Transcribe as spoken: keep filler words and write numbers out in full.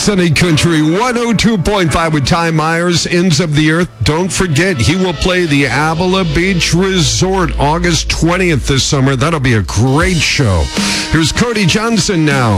Sunny Country one oh two point five with Ty Myers, Ends of the Earth. Don't forget, he will play the Avila Beach Resort August twentieth this summer. That'll be a great show. Here's Cody Johnson now.